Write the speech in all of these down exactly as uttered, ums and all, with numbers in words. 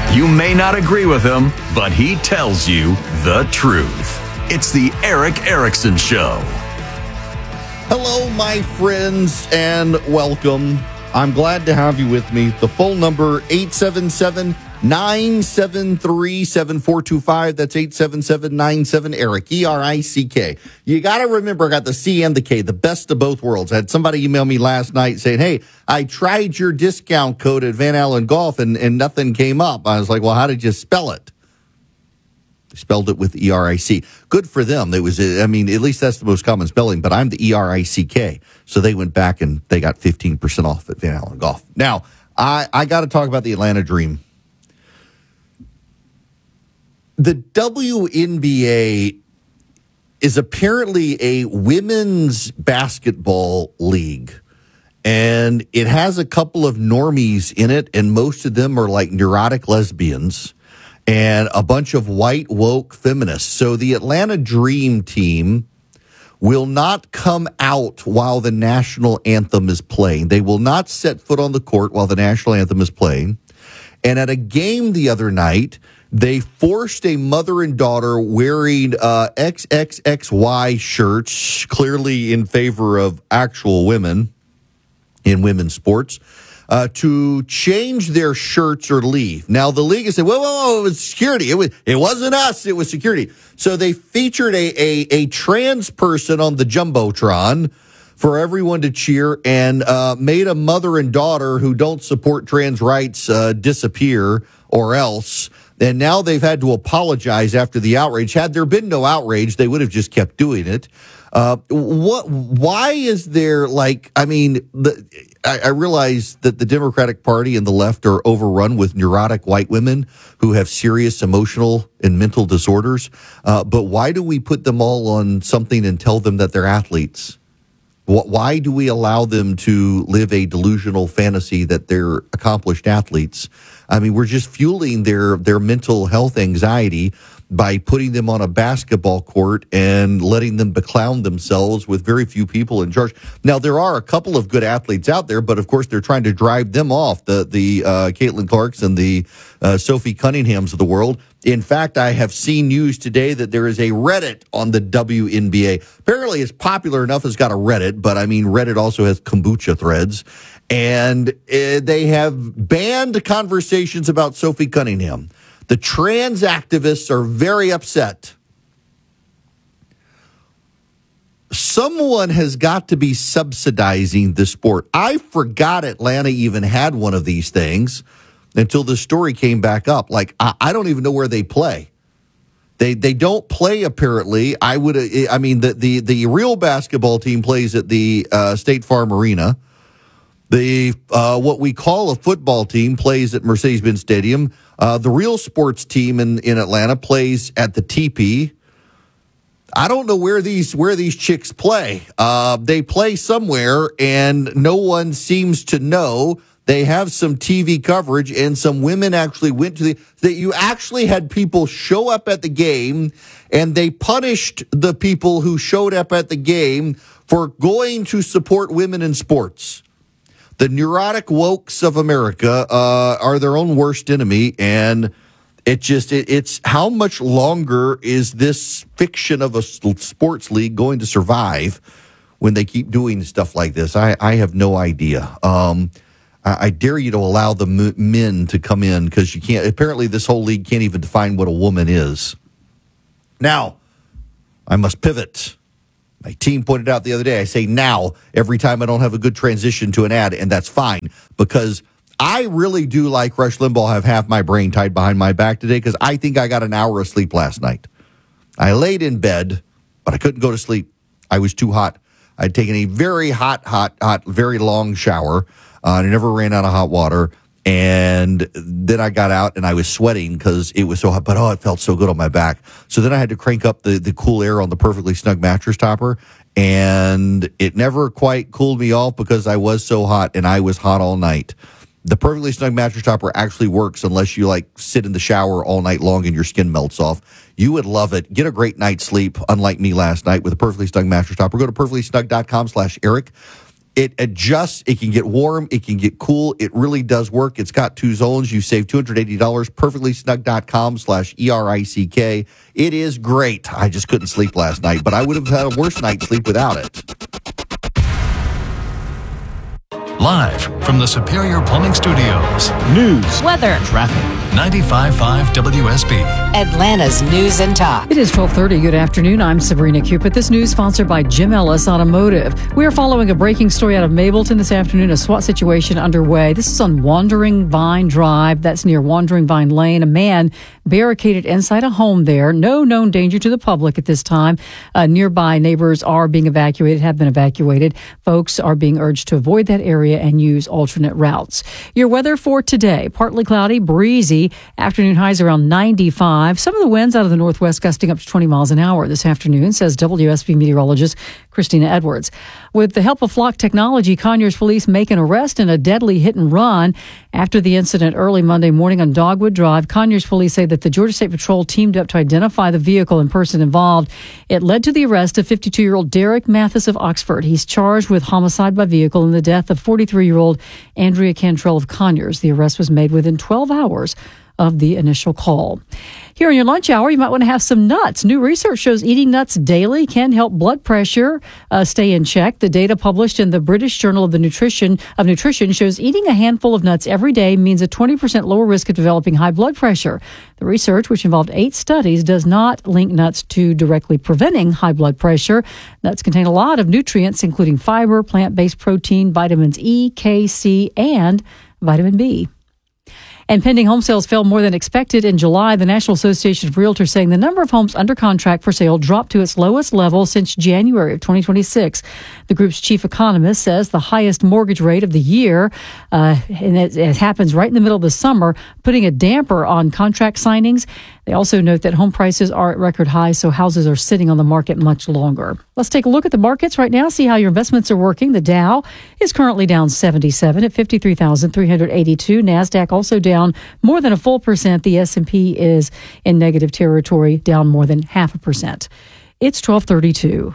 You may not agree with him, but he tells you the truth. It's the Erick Erickson Show. Hello, my friends, and welcome. I'm glad to have you with me. The phone number, eight seven seven, nine seven three, seven four two five. That's eight seven seven, nine seven, Eric, E R I C K. You got to remember, I got the C and the K, the best of both worlds. I had somebody email me last night saying, hey, I tried your discount code at Van Allen Golf, and, and nothing came up. I was like, well, how did you spell it? They spelled it with E R I C. Good for them. It was, I mean, at least that's the most common spelling, but I'm the E R I C K. So they went back and they got fifteen percent off at Van Allen Golf. Now, I, I got to talk about the Atlanta Dream. The W N B A is apparently a women's basketball league, and it has a couple of normies in it, and most of them are like neurotic lesbians and a bunch of white woke feminists. So the Atlanta Dream team will not come out while the national anthem is playing. They will not set foot on the court while the national anthem is playing. And at a game the other night, they forced a mother and daughter wearing uh, triple X Y shirts, clearly in favor of actual women in women's sports, uh, to change their shirts or leave. Now, the league has said, whoa, whoa, whoa, it was security. It, was, it wasn't us. It was security. So they featured a, a, a trans person on the Jumbotron for everyone to cheer, and uh, made a mother and daughter who don't support trans rights uh, disappear or else. And now they've had to apologize after the outrage. Had there been no outrage, they would have just kept doing it. Uh, what? Why is there, like, I mean, the, I, I realize that the Democratic Party and the left are overrun with neurotic white women who have serious emotional and mental disorders. Uh, but why do we put them all on something and tell them that they're athletes? Why do we allow them to live a delusional fantasy that they're accomplished athletes? I mean, we're just fueling their, their mental health anxiety by putting them on a basketball court and letting them beclown themselves with very few people in charge. Now, there are a couple of good athletes out there, but of course they're trying to drive them off, the the uh, Caitlin Clarks and the uh, Sophie Cunninghams of the world. In fact, I have seen news today that there is a Reddit on the W N B A. Apparently, it's popular enough, it's got a Reddit, but I mean, Reddit also has kombucha threads. And uh, they have banned conversations about Sophie Cunningham. The trans activists are very upset. Someone has got to be subsidizing the sport. I forgot Atlanta even had one of these things until the story came back up. Like, I, I don't even know where they play. They they don't play, apparently. I would. I mean, the the, the real basketball team plays at the uh, State Farm Arena. The uh, what we call a football team plays at Mercedes-Benz Stadium. Uh, the real sports team in, in Atlanta plays at the T P. I don't know where these where these chicks play. Uh, they play somewhere, and no one seems to know. They have some T V coverage, and some women actually went to the. That you actually had people show up at the game, and they punished the people who showed up at the game for going to support women in sports. The neurotic wokes of America uh, are their own worst enemy, and it just it, it's how much longer is this fiction of a sports league going to survive when they keep doing stuff like this? I, I have no idea. Um, I, I dare you to allow the m- men to come in, because you can't. Apparently, this whole league can't even define what a woman is. Now, I must pivot. My team pointed out the other day, I say now every time I don't have a good transition to an ad, and that's fine, because I really do like Rush Limbaugh have half my brain tied behind my back today, because I think I got an hour of sleep last night. I laid in bed, but I couldn't go to sleep. I was too hot. I'd taken a very hot, hot, hot, very long shower. Uh, and I never ran out of hot water. And then I got out and I was sweating because it was so hot, but oh, it felt so good on my back. So then I had to crank up the, the cool air on the Perfectly Snug mattress topper, and it never quite cooled me off because I was so hot, and I was hot all night. The Perfectly Snug mattress topper actually works unless you like sit in the shower all night long and your skin melts off. You would love it. Get a great night's sleep, unlike me last night, with a Perfectly Snug mattress topper. Go to perfectly snug dot com slash Eric. It adjusts. It can get warm. It can get cool. It really does work. It's got two zones. You save two hundred eighty dollars. perfectly snug dot com slash E R I C K. It is great. I just couldn't sleep last night, but I would have had a worse night's sleep without it. Live from the Superior Plumbing Studios. News, weather, traffic. ninety-five point five W S B. Atlanta's News and Talk. It is twelve thirty. Good afternoon. I'm Sabrina Cupid. This news sponsored by Jim Ellis Automotive. We are following a breaking story out of Mableton this afternoon. A SWAT situation underway. This is on Wandering Vine Drive. That's near Wandering Vine Lane. A man barricaded inside a home there. No known danger to the public at this time. Uh, nearby neighbors are being evacuated, have been evacuated. Folks are being urged to avoid that area and use alternate routes. Your weather for today, partly cloudy, breezy, afternoon highs around ninety-five. Some of the winds out of the northwest gusting up to twenty miles an hour this afternoon, says W S B meteorologist Christina Edwards. With the help of Flock Technology, Conyers police make an arrest in a deadly hit and run. After the incident early Monday morning on Dogwood Drive, Conyers police say that the Georgia State Patrol teamed up to identify the vehicle and person involved. It led to the arrest of fifty-two-year-old Derek Mathis of Oxford. He's charged with homicide by vehicle in the death of forty-three-year-old Andrea Cantrell of Conyers. The arrest was made within twelve hours of the initial call. Here in your lunch hour, you might want to have some nuts. New research shows eating nuts daily can help blood pressure uh, stay in check. The data published in the British Journal of the Nutrition of Nutrition shows eating a handful of nuts every day means a twenty percent lower risk of developing high blood pressure. The research, which involved eight studies, does not link nuts to directly preventing high blood pressure. Nuts contain a lot of nutrients, including fiber, plant-based protein, vitamins E, K, C, and vitamin B. And pending home sales fell more than expected in July. The National Association of Realtors saying the number of homes under contract for sale dropped to its lowest level since January of twenty twenty-six. The group's chief economist says the highest mortgage rate of the year, uh, and it, it happens right in the middle of the summer, putting a damper on contract signings. They also note that home prices are at record highs, so houses are sitting on the market much longer. Let's take a look at the markets right now, see how your investments are working. The Dow is currently down seventy-seven at fifty-three thousand three hundred eighty-two. NASDAQ also down more than a full percent. The S and P is in negative territory, down more than half a percent. It's twelve thirty-two.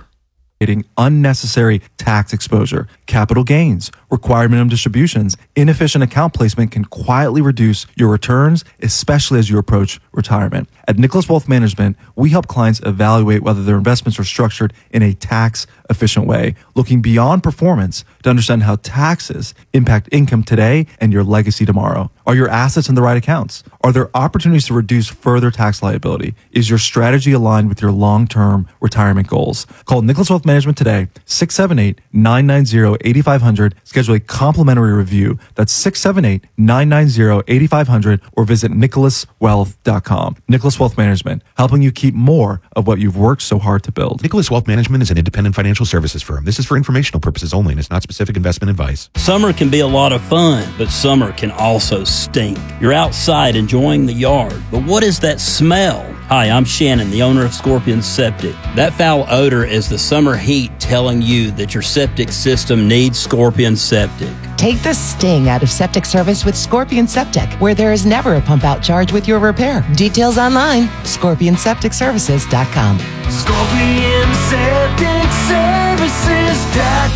Unnecessary tax exposure, capital gains, required minimum distributions, inefficient account placement can quietly reduce your returns, especially as you approach retirement. At Nicholas Wealth Management, we help clients evaluate whether their investments are structured in a tax-efficient way, looking beyond performance to understand how taxes impact income today and your legacy tomorrow. Are your assets in the right accounts? Are there opportunities to reduce further tax liability? Is your strategy aligned with your long-term retirement goals? Call Nicholas Wealth Management today, six seven eight, nine nine zero, eight five zero zero. Schedule a complimentary review. That's six seven eight, nine nine zero, eight five zero zero or visit nicholas wealth dot com. Nicholas Wealth Management, helping you keep more of what you've worked so hard to build. Nicholas Wealth Management is an independent financial services firm. This is for informational purposes only and is not specific investment advice. Summer can be a lot of fun, but summer can also stink. You're outside enjoying the yard, but what is that smell? Hi, I'm Shannon, the owner of Scorpion Septic. That foul odor is the summer heat telling you that your septic system needs Scorpion Septic. Take the sting out of septic service with Scorpion Septic, where there is never a pump out charge with your repair. Details online, scorpion septic services dot com. scorpion septic services dot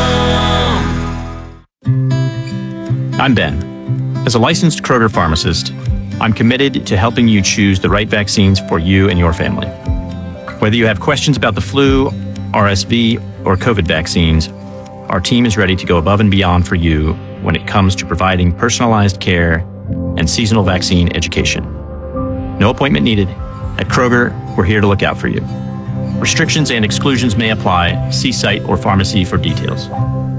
com. I'm Ben. As a licensed Kroger pharmacist, I'm committed to helping you choose the right vaccines for you and your family. Whether you have questions about the flu, R S V, or COVID vaccines, our team is ready to go above and beyond for you when it comes to providing personalized care and seasonal vaccine education. No appointment needed. At Kroger, we're here to look out for you. Restrictions and exclusions may apply. See site or pharmacy for details.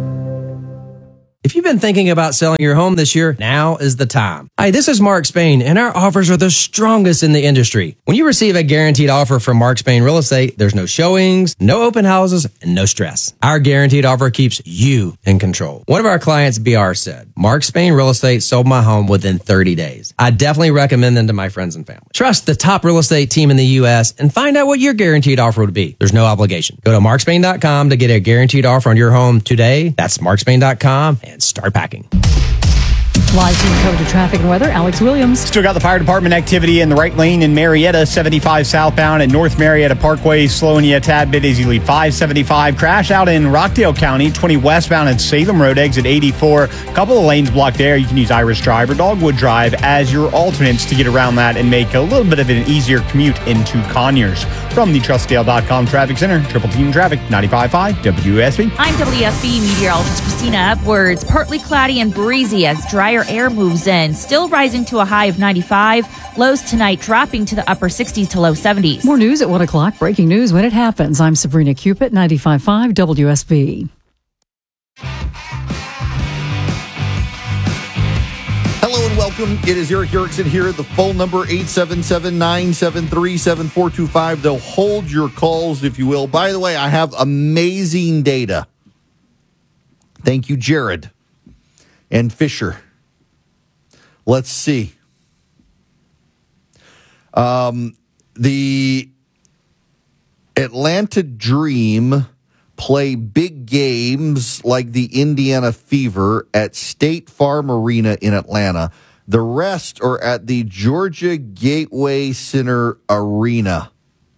If you've been thinking about selling your home this year, now is the time. Hi, this is Mark Spain, and our offers are the strongest in the industry. When you receive a guaranteed offer from Mark Spain Real Estate, there's no showings, no open houses, and no stress. Our guaranteed offer keeps you in control. One of our clients, B R, said, Mark Spain Real Estate sold my home within thirty days. I definitely recommend them to my friends and family. Trust the top real estate team in the U S and find out what your guaranteed offer would be. There's no obligation. Go to mark spain dot com to get a guaranteed offer on your home today. That's mark spain dot com and start packing. Live team coverage of traffic and weather. Alex Williams. Still got the fire department activity in the right lane in Marietta, seventy-five southbound at North Marietta Parkway, slowing you a tad bit as you leave five seventy-five. Crash out in Rockdale County, twenty westbound at Salem Road, exit eighty-four. Couple of lanes blocked there. You can use Irish Drive or Dogwood Drive as your alternates to get around that and make a little bit of an easier commute into Conyers. From the Trust Dale dot com Traffic Center, Triple Team Traffic, ninety-five point five W S B. I'm W S B meteorologist Christina Upwards. Partly cloudy and breezy as drier air moves in. Still rising to a high of ninety-five. Lows tonight dropping to the upper sixties to low seventies. More news at one o'clock. Breaking news when it happens. I'm Sabrina Cupid, ninety-five point five W S B. Hello and welcome. It is Eric Erickson here. The phone number eight seven seven, nine seven three, seven four two five. They'll hold your calls, if you will. By the way, I have amazing data. Thank you, Jared and Fisher. Let's see. Um, the Atlanta Dream play big games like the Indiana Fever at State Farm Arena in Atlanta. The rest are at the Georgia Gateway Center Arena.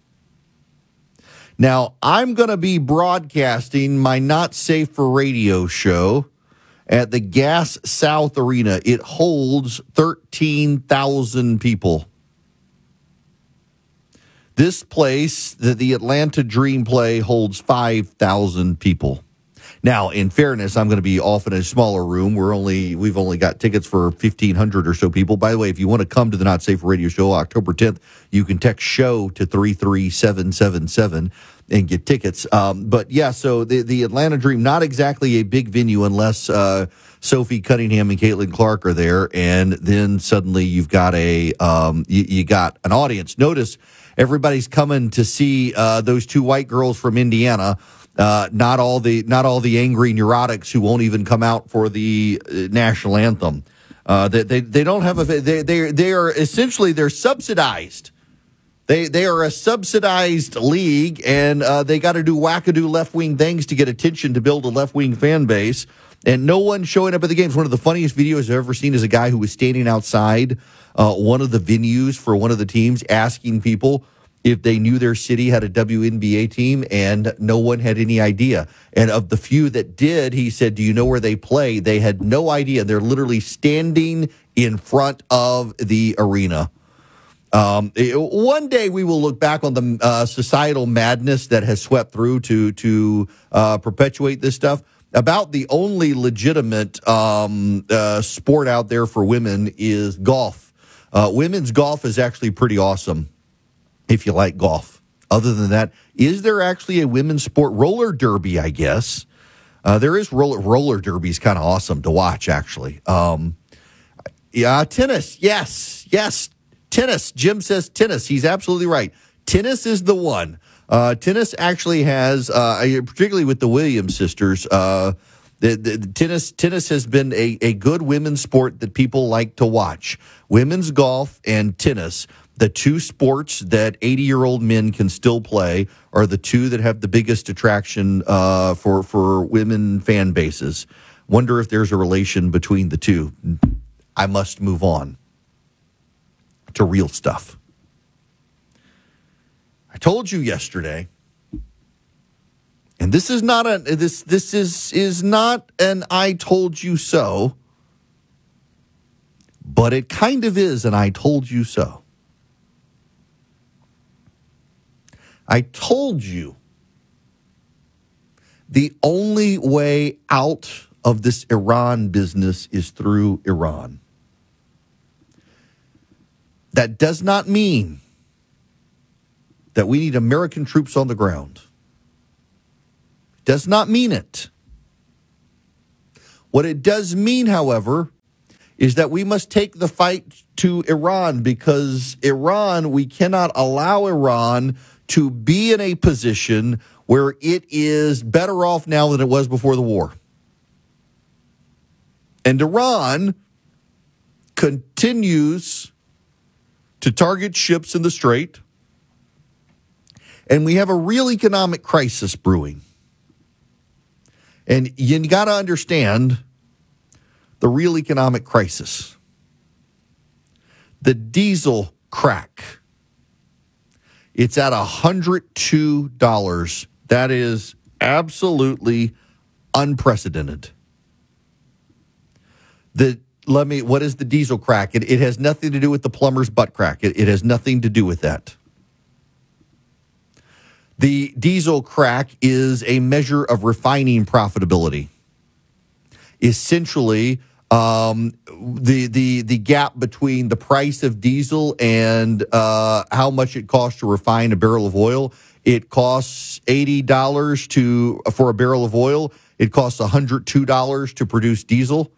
Now, I'm going to be broadcasting my Not Safe for Radio show at the Gas South Arena. It holds thirteen thousand people. This place, the, the Atlanta Dream play, holds five thousand people. Now, in fairness, I'm going to be off in a smaller room. We're only we've only got tickets for fifteen hundred or so people. By the way, if you want to come to the Not Safe for Radio show October tenth, you can text SHOW to three three seven seven seven and get tickets. Um, but yeah, so the the Atlanta Dream, not exactly a big venue unless uh, Sophie Cunningham and Caitlin Clark are there, and then suddenly you've got a um, you, you got an audience. Notice everybody's coming to see uh, those two white girls from Indiana. Uh, not all the not all the angry neurotics who won't even come out for the uh, national anthem. Uh, they, they they don't have a they they they are essentially they're subsidized. They they are a subsidized league, and uh, they got to do wackadoo left wing things to get attention to build a left wing fan base. And no one showing up at the games. One of the funniest videos I've ever seen is a guy who was standing outside uh, one of the venues for one of the teams, asking people if they knew their city had a W N B A team, and no one had any idea. And of the few that did, he said, do you know where they play? They had no idea. They're literally standing in front of the arena. Um, it, one day we will look back on the uh, societal madness that has swept through to, to uh, perpetuate this stuff. About the only legitimate um, uh, sport out there for women is golf. Uh, women's golf is actually pretty awesome if you like golf. Other than that, is there actually a women's sport? Roller derby, I guess. Uh, there is roller, roller derby is kind of awesome to watch, actually. Um, yeah, tennis, yes, yes, tennis. Jim says tennis. He's absolutely right. Tennis is the one. Uh, tennis actually has, uh, particularly with the Williams sisters, uh, the, the, the tennis tennis has been a, a good women's sport that people like to watch. Women's golf and tennis, the two sports that eighty-year-old men can still play, are the two that have the biggest attraction uh, for, for women fan bases. Wonder if there's a relation between the two. I must move on to real stuff. I told you yesterday, and this is not a this this is is not an I told you so, but it kind of is an I told you so. I told you the only way out of this Iran business is through Iran. That does not mean that we need American troops on the ground. Does not mean it. What it does mean, however, is that we must take the fight to Iran, because Iran, we cannot allow Iran to be in a position where it is better off now than it was before the war. And Iran continues to target ships in the Strait. And we have a real economic crisis brewing. And you got to understand, the real economic crisis. The diesel crack. It's at one hundred two dollars. That is absolutely unprecedented. The let me. What is the diesel crack? It, it has nothing to do with the plumber's butt crack. It, it has nothing to do with that. The diesel crack is a measure of refining profitability. Essentially, um, the the the gap between the price of diesel and uh, how much it costs to refine a barrel of oil. It costs eighty dollars to for a barrel of oil. It costs one hundred two dollars to produce diesel.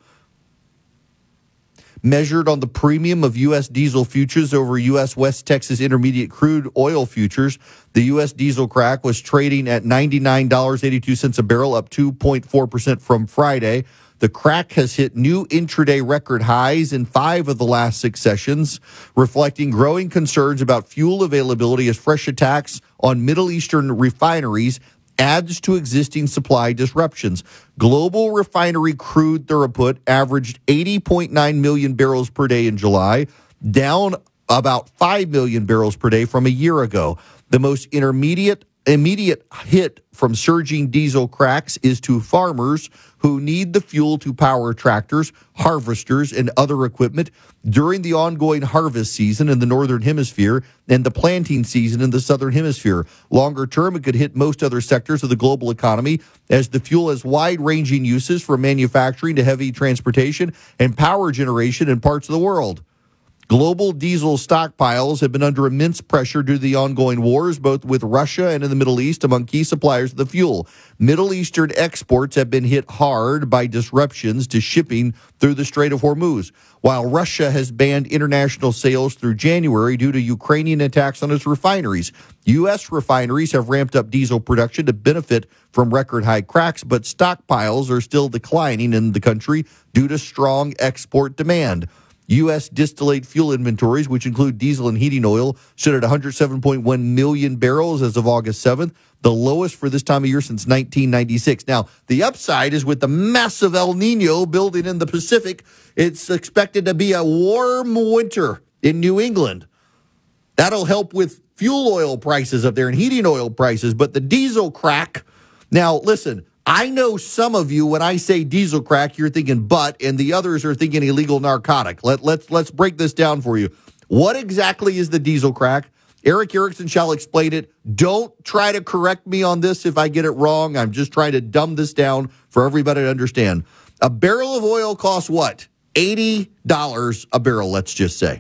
Measured on the premium of U S diesel futures over U S West Texas Intermediate crude oil futures, the U S diesel crack was trading at ninety-nine dollars and eighty-two cents a barrel, up two point four percent from Friday. The crack has hit new intraday record highs in five of the last six sessions, reflecting growing concerns about fuel availability as fresh attacks on Middle Eastern refineries adds to existing supply disruptions. Global refinery crude throughput averaged eighty point nine million barrels per day in July, down about five million barrels per day from a year ago. The most intermediate immediate hit from surging diesel cracks is to farmers who need the fuel to power tractors, harvesters, and other equipment during the ongoing harvest season in the Northern Hemisphere and the planting season in the Southern Hemisphere. Longer term, it could hit most other sectors of the global economy as the fuel has wide-ranging uses from manufacturing to heavy transportation and power generation in parts of the world. Global diesel stockpiles have been under immense pressure due to the ongoing wars, both with Russia and in the Middle East, among key suppliers of the fuel. Middle Eastern exports have been hit hard by disruptions to shipping through the Strait of Hormuz, while Russia has banned international sales through January due to Ukrainian attacks on its refineries. U S refineries have ramped up diesel production to benefit from record-high cracks, but stockpiles are still declining in the country due to strong export demand. U S distillate fuel inventories, which include diesel and heating oil, stood at one hundred seven point one million barrels as of August seventh, the lowest for this time of year since nineteen ninety-six. Now, the upside is with the massive El Nino building in the Pacific, it's expected to be a warm winter in New England. That'll help with fuel oil prices up there and heating oil prices, but the diesel crack. Now, listen, I know some of you, when I say diesel crack, you're thinking butt, and the others are thinking illegal narcotic. Let, let's, let's break this down for you. What exactly is the diesel crack? Eric Erickson shall explain it. Don't try to correct me on this if I get it wrong. I'm just trying to dumb this down for everybody to understand. A barrel of oil costs what? eighty dollars a barrel, let's just say.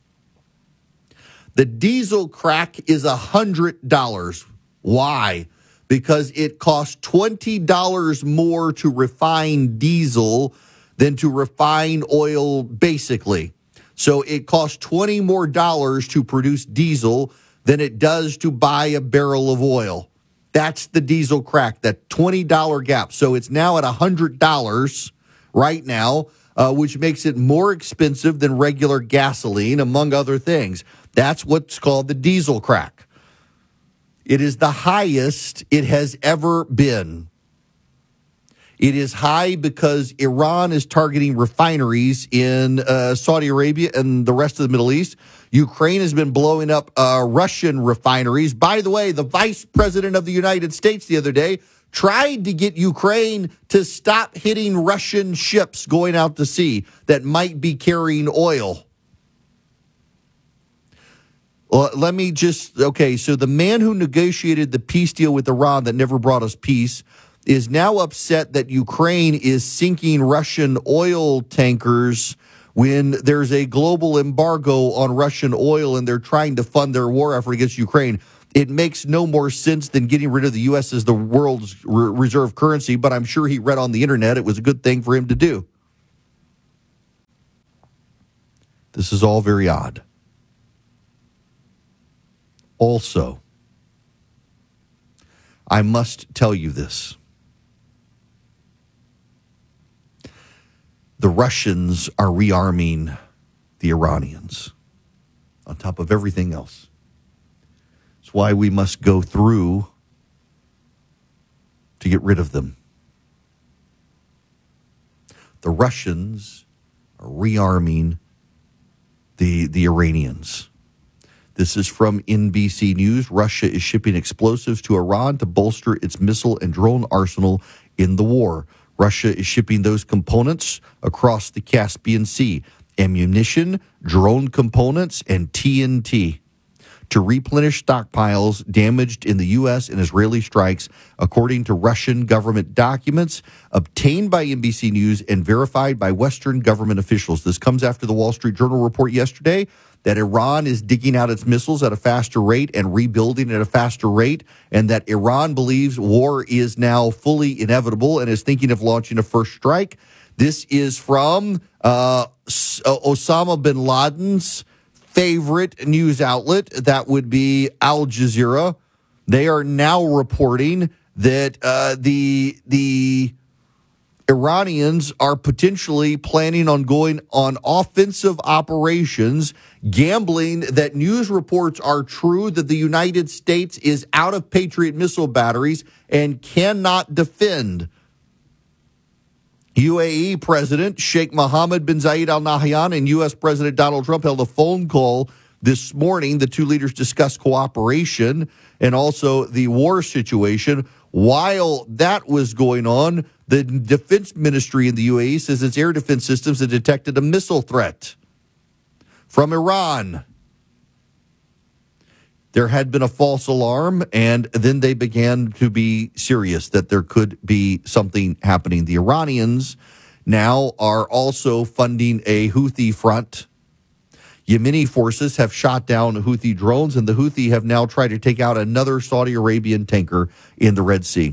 The diesel crack is one hundred dollars. Why? Because it costs twenty dollars more to refine diesel than to refine oil, basically. So it costs twenty more dollars to produce diesel than it does to buy a barrel of oil. That's the diesel crack, that twenty dollars gap. So it's now at one hundred dollars right now, uh, which makes it more expensive than regular gasoline, among other things. That's what's called the diesel crack. It is the highest it has ever been. It is high because Iran is targeting refineries in uh, Saudi Arabia and the rest of the Middle East. Ukraine has been blowing up uh, Russian refineries. By the way, the vice president of the United States the other day tried to get Ukraine to stop hitting Russian ships going out to sea that might be carrying oil. Well, let me just, okay, so the man who negotiated the peace deal with Iran that never brought us peace is now upset that Ukraine is sinking Russian oil tankers when there's a global embargo on Russian oil and they're trying to fund their war effort against Ukraine. It makes no more sense than getting rid of the U S as the world's re- reserve currency, but I'm sure he read on the internet it was a good thing for him to do. This is all very odd. Also, I must tell you this. The Russians are rearming the Iranians on top of everything else. It's why we must go through to get rid of them. the Russians are rearming the, the Iranians. This is from N B C News. Russia is shipping explosives to Iran to bolster its missile and drone arsenal in the war. Russia is shipping those components across the Caspian Sea. Ammunition, drone components, and T N T to replenish stockpiles damaged in the U S and Israeli strikes, according to Russian government documents obtained by N B C News and verified by Western government officials. This comes after the Wall Street Journal report yesterday that Iran is digging out its missiles at a faster rate and rebuilding at a faster rate, and that Iran believes war is now fully inevitable and is thinking of launching a first strike. This is from uh, Osama bin Laden's favorite news outlet. That would be Al Jazeera. They are now reporting that uh, the the Iranians are potentially planning on going on offensive operations, gambling that news reports are true that the United States is out of Patriot missile batteries and cannot defend. U A E President Sheikh Mohammed bin Zayed Al Nahyan and U S President Donald Trump held a phone call this morning. The two leaders discussed cooperation and also the war situation. While that was going on, the defense ministry in the U A E says its air defense systems had detected a missile threat from Iran. There had been a false alarm, and then they began to be serious that there could be something happening. The Iranians now are also funding a Houthi front. Yemeni forces have shot down Houthi drones, and the Houthi have now tried to take out another Saudi Arabian tanker in the Red Sea.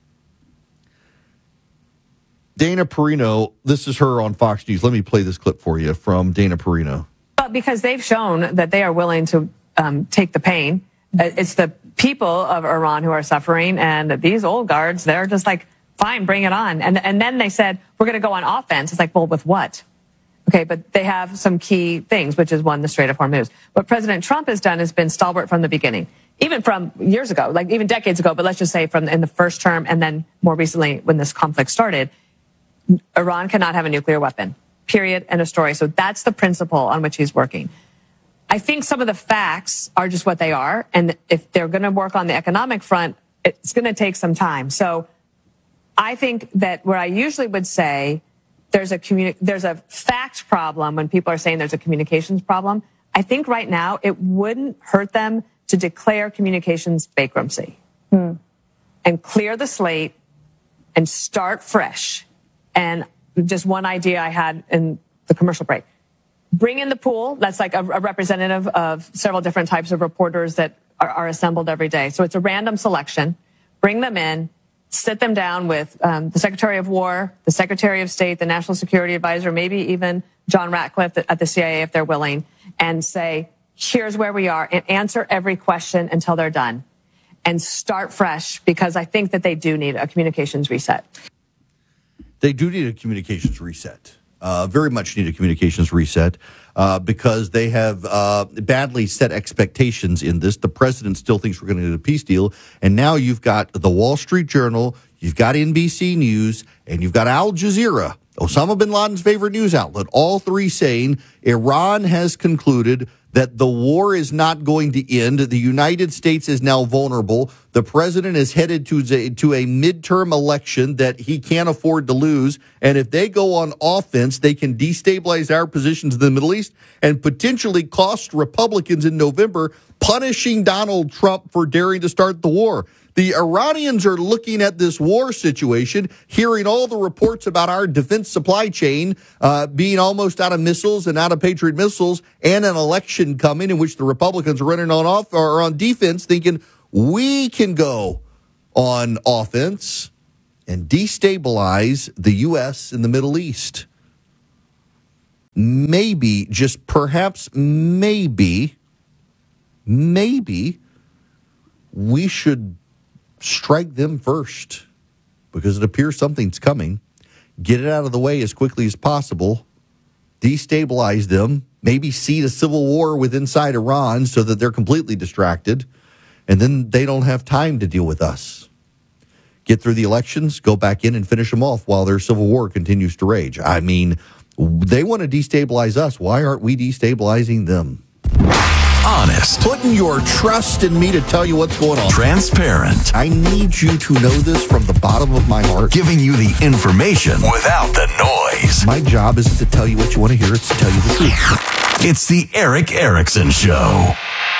Dana Perino, this is her on Fox News. Let me play this clip for you from Dana Perino. But because they've shown that they are willing to um, take the pain. It's the people of Iran who are suffering, and these old guards, they're just like, fine, bring it on. And, and then they said, we're going to go on offense. It's like, well, with what? Okay, but they have some key things, which is one, the Strait of Hormuz. What President Trump has done has been stalwart from the beginning, even from years ago, like even decades ago, but let's just say from in the first term and then more recently when this conflict started. Iran cannot have a nuclear weapon, period, and a story. So that's the principle on which he's working. I think some of the facts are just what they are. And if they're going to work on the economic front, it's going to take some time. So I think that where I usually would say there's a communi- there's a fact problem when people are saying there's a communications problem, I think right now it wouldn't hurt them to declare communications bankruptcy hmm. and clear the slate and start fresh. And just one idea I had in the commercial break. Bring in the pool. That's like a, a representative of several different types of reporters that are, are assembled every day. So it's a random selection. Bring them in, sit them down with um, the Secretary of War, the Secretary of State, the National Security Advisor, maybe even John Ratcliffe at the C I A if they're willing, and say, here's where we are, and answer every question until they're done. And start fresh, because I think that they do need a communications reset. They do need a communications reset. Uh, very much need a communications reset uh, because they have uh, badly set expectations in this. The president still thinks we're going to get a peace deal. And now you've got the Wall Street Journal, you've got N B C News, and you've got Al Jazeera, Osama bin Laden's favorite news outlet, all three saying Iran has concluded that the war is not going to end. The United States is now vulnerable. The president is headed to, to a midterm election that he can't afford to lose. And if they go on offense, they can destabilize our positions in the Middle East and potentially cost Republicans in November, punishing Donald Trump for daring to start the war. The Iranians are looking at this war situation, hearing all the reports about our defense supply chain uh, being almost out of missiles and out of Patriot missiles, and an election coming in which the Republicans are running on off or on defense, thinking we can go on offense and destabilize the U S in the Middle East. Maybe, just perhaps, maybe, maybe we should strike them first, because it appears something's coming. Get it out of the way as quickly as possible. Destabilize them. Maybe seed a civil war with inside Iran so that they're completely distracted, and then they don't have time to deal with us. get through the elections, go back in and finish them off while their civil war continues to rage. I mean, they want to destabilize us. Why aren't we destabilizing them? Honest. Putting your trust in me to tell you what's going on. Transparent. I need you to know this from the bottom of my heart. Giving you the information without the noise. My job isn't to tell you what you want to hear, it's to tell you the truth. It's the Eric Erickson Show.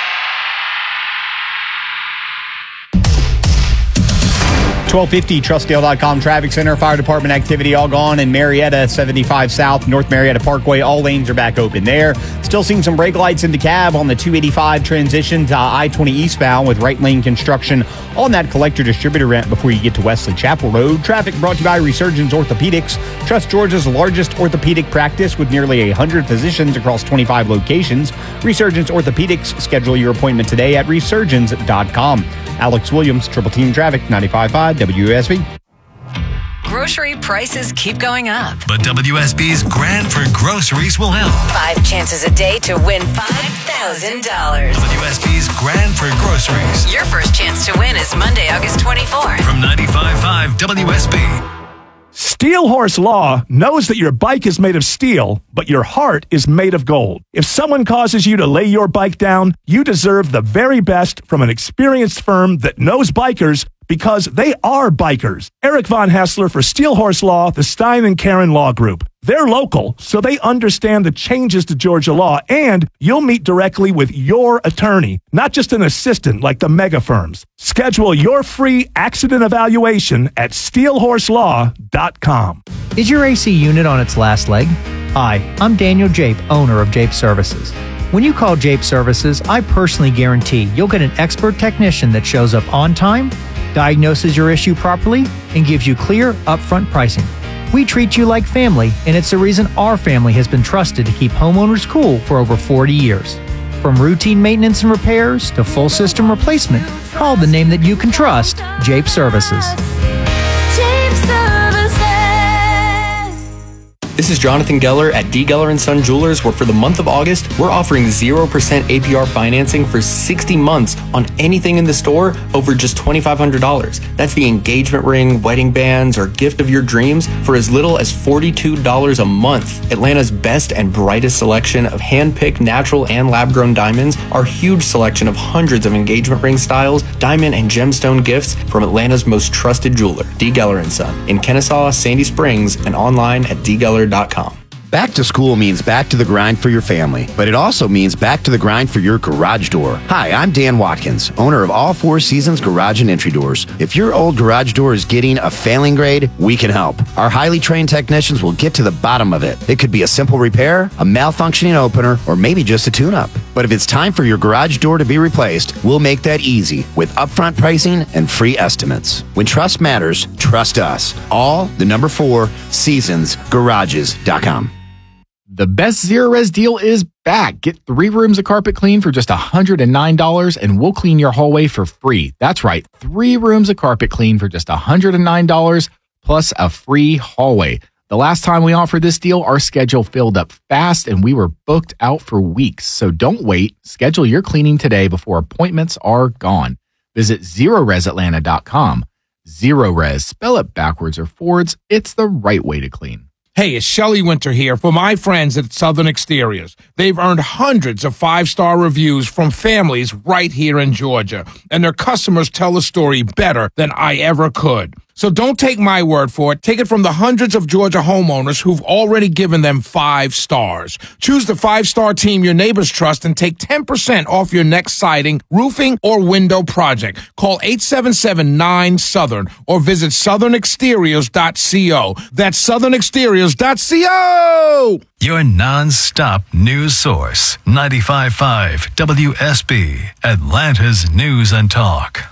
twelve fifty, Trustdale dot com Traffic Center. Fire department activity all gone in Marietta, seventy-five South, North Marietta Parkway. All lanes are back open there. Still seeing some brake lights in DeKalb on the two eighty-five transition to I twenty eastbound with right lane construction on that collector distributor ramp before you get to Wesley Chapel Road. Traffic brought to you by Resurgence Orthopedics. Trust Georgia's largest orthopedic practice with nearly one hundred physicians across twenty-five locations. Resurgence Orthopedics. Schedule your appointment today at resurgence dot com. Alex Williams, Triple Team Traffic, ninety-five point five W S B. Grocery prices keep going up. But W S B's Grand for Groceries will help. Five chances a day to win five thousand dollars. W S B's Grand for Groceries. Your first chance to win is Monday, August twenty-fourth. From ninety-five point five W S B. Steel Horse Law knows that your bike is made of steel, but your heart is made of gold. If someone causes you to lay your bike down, you deserve the very best from an experienced firm that knows bikers because they are bikers. Eric Von Hessler for Steel Horse Law, the Stein and Karen Law Group. They're local, so they understand the changes to Georgia law, and you'll meet directly with your attorney, not just an assistant like the mega firms. Schedule your free accident evaluation at steel horse law dot com. Is your A C unit on its last leg? Hi, I'm Daniel Jape, owner of Jape Services. When you call Jape Services, I personally guarantee you'll get an expert technician that shows up on time, diagnoses your issue properly, and gives you clear, upfront pricing. We treat you like family, and it's the reason our family has been trusted to keep homeowners cool for over forty years. From routine maintenance and repairs to full system replacement, call the name that you can trust, Jape Services. Jape Services. This is Jonathan Geller at D. Geller and Son Jewelers, where for the month of August, we're offering zero percent A P R financing for sixty months on anything in the store over just twenty-five hundred dollars. That's the engagement ring, wedding bands, or gift of your dreams for as little as forty-two dollars a month. Atlanta's best and brightest selection of hand-picked natural and lab-grown diamonds, our huge selection of hundreds of engagement ring styles, diamond and gemstone gifts from Atlanta's most trusted jeweler, D. Geller and Son, in Kennesaw, Sandy Springs, and online at d geller dot com. Back to school means back to the grind for your family, but it also means back to the grind for your garage door. Hi, I'm Dan Watkins, owner of All Four Seasons Garage and Entry Doors. If your old garage door is getting a failing grade, we can help. Our highly trained technicians will get to the bottom of it. It could be a simple repair, a malfunctioning opener, or maybe just a tune-up. But if it's time for your garage door to be replaced, we'll make that easy with upfront pricing and free estimates. When trust matters, trust us. All the number four seasons garages dot com. The best Zero Res deal is back. Get three rooms of carpet clean for just one hundred nine dollars and we'll clean your hallway for free. That's right, three rooms of carpet clean for just one hundred nine dollars plus a free hallway. The last time we offered this deal, our schedule filled up fast and we were booked out for weeks. So don't wait. Schedule your cleaning today before appointments are gone. Visit zero res atlanta dot com. Zero Res, spell it backwards or forwards. It's the right way to clean. Hey, it's Shelley Winter here for my friends at Southern Exteriors. They've earned hundreds of five-star reviews from families right here in Georgia, and their customers tell the story better than I ever could. So don't take my word for it. Take it from the hundreds of Georgia homeowners who've already given them five stars. Choose the five-star team your neighbors trust and take ten percent off your next siding, roofing, or window project. Call eight seven seven nine Southern or visit southern exteriors dot co. That's southern exteriors dot co. Your non-stop news source, ninety-five point five W S B, Atlanta's News and Talk.